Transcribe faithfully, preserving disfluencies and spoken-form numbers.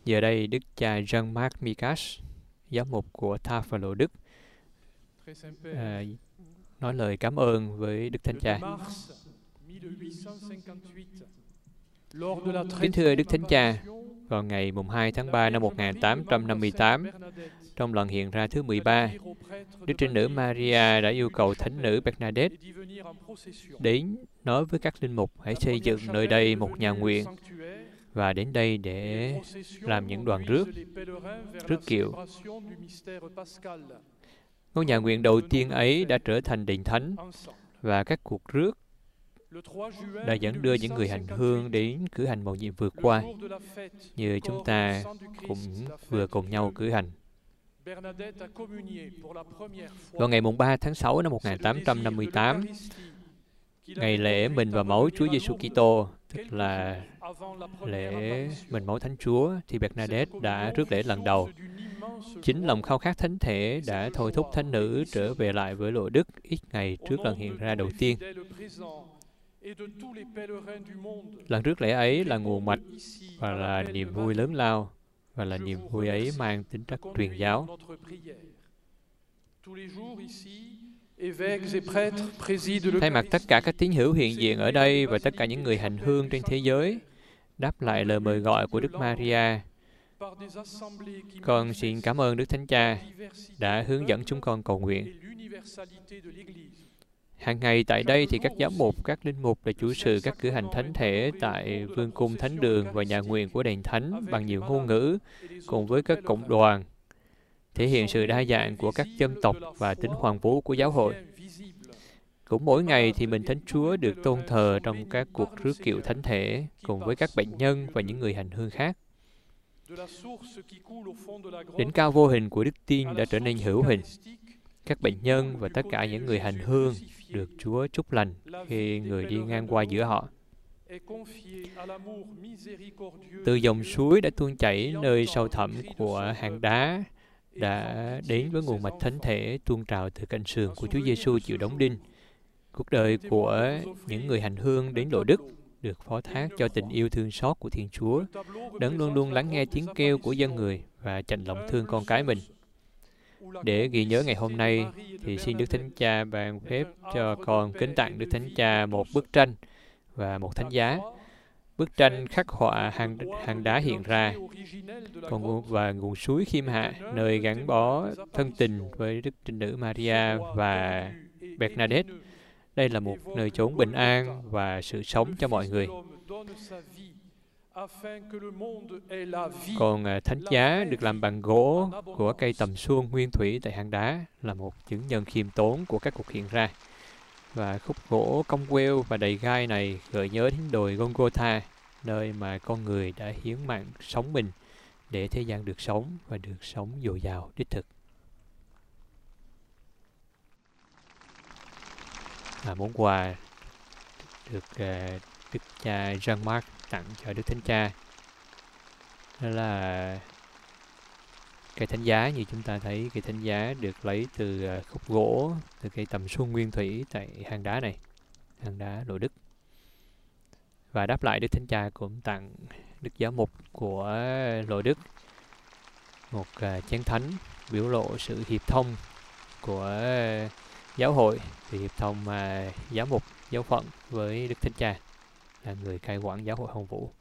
Giờ đây, Đức cha Jean-Marc Mikas, giám mục của Tafel Lộ Đức, à, nói lời cảm ơn với Đức Thánh Cha. Kính thưa Đức Thánh Cha, vào ngày mùng hai tháng ba năm một nghìn tám trăm năm mươi tám, trong lần hiện ra thứ mười ba, Đức Trinh Nữ Maria đã yêu cầu Thánh Nữ Bernadette đến nói với các linh mục hãy xây dựng nơi đây một nhà nguyện và đến đây để làm những đoàn rước, rước kiệu. Ngôi nhà nguyện đầu tiên ấy đã trở thành đền thánh và các cuộc rước đã dẫn đưa những người hành hương đến cử hành mầu nhiệm vừa qua, như chúng ta cũng vừa cùng nhau cử hành. Vào ngày mùng ba tháng sáu năm một nghìn tám trăm năm mươi tám, ngày lễ mình và máu Chúa Giêsu Kitô, tức là lễ mình máu Thánh Chúa, thì Bernadette đã rước lễ lần đầu. Chính lòng khao khát thánh thể đã thôi thúc thánh nữ trở về lại với Lộ Đức ít ngày trước lần hiện ra đầu tiên. Lần rước lễ ấy là nguồn mạch và là niềm vui lớn lao, và là niềm vui ấy mang tính chất truyền giáo. Thay mặt tất cả các tín hữu hiện diện ở đây và tất cả những người hành hương trên thế giới, đáp lại lời mời gọi của Đức Maria, con xin cảm ơn Đức Thánh Cha đã hướng dẫn chúng con cầu nguyện. Hàng ngày tại đây thì các giám mục, các linh mục là chủ sự các cử hành thánh thể tại Vương cung Thánh đường và nhà nguyện của đền thánh bằng nhiều ngôn ngữ, cùng với các cộng đoàn, thể hiện sự đa dạng của các dân tộc và tính hoàng vũ của giáo hội. Cũng mỗi ngày thì mình Thánh Chúa được tôn thờ trong các cuộc rước kiệu thánh thể, cùng với các bệnh nhân và những người hành hương khác. Đỉnh cao vô hình của đức tin đã trở nên hữu hình. Các bệnh nhân và tất cả những người hành hương được Chúa chúc lành khi người đi ngang qua giữa họ. Từ dòng suối đã tuôn chảy nơi sâu thẳm của hang đá đã đến với nguồn mạch thánh thể tuôn trào từ cạnh sườn của Chúa Giêsu chịu đóng đinh. Cuộc đời của những người hành hương đến Lộ Đức được phó thác cho tình yêu thương xót của Thiên Chúa, Đấng luôn luôn lắng nghe tiếng kêu của dân người và chạnh lòng thương con cái mình. Để ghi nhớ ngày hôm nay, thì xin Đức Thánh Cha ban phép cho con kính tặng Đức Thánh Cha một bức tranh và một thánh giá. Bức tranh khắc họa hang, hang đá hiện ra, còn và nguồn suối Khiêm Hạ, nơi gắn bó thân tình với Đức Trinh Nữ Maria và Bernadette. Đây là một nơi chốn bình an và sự sống cho mọi người. Còn thánh giá được làm bằng gỗ của cây tầm xuông nguyên thủy tại hang đá là một chứng nhân khiêm tốn của các cuộc hiện ra. Và khúc gỗ cong queo và đầy gai này gợi nhớ đến đồi Golgotha, nơi mà con người đã hiến mạng sống mình để thế gian được sống và được sống dồi dào đích thực. À, món quà được uh, Đức cha Jean-Marc tặng cho Đức Thánh Cha đó là cây thánh giá. Như chúng ta thấy, cây thánh giá được lấy từ uh, khúc gỗ từ cây tầm xuông nguyên thủy tại hang đá này, hang đá Lộ Đức. Và đáp lại, Đức Thánh Cha cũng tặng Đức Giáo mục của Lộ Đức một uh, chén thánh biểu lộ sự hiệp thông của uh, giáo hội, sự hiệp thông uh, giáo mục giáo phận với Đức Thánh Cha là người cai quản giáo hội Hồng Vũ.